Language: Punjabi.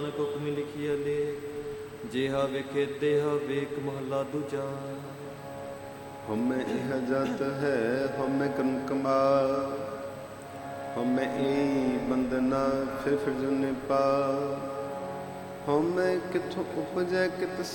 ਨਾਨਕ ਹੁਕਮੀ ਲਿਖੀਆ ਲੇਖ, ਜਿਹਾ ਵੇਖੇ ਤਿਹਾ ਵੇਖ ਮਹਲਾ ਦੂਜਾ। ਹਉਮੈ ਇਹ ਜਤ ਹੈ, ਹਉਮੈ ਕਰਮ ਕਮਾਲ, ਹਉਮੈ ਈ ਬੰਦਨਾ ਫਿਰ ਜੁਨੇ ਪਾ। ਹਉਮੈ ਕਿਥੋਂ ਉਪਜੈ ਕਿਤ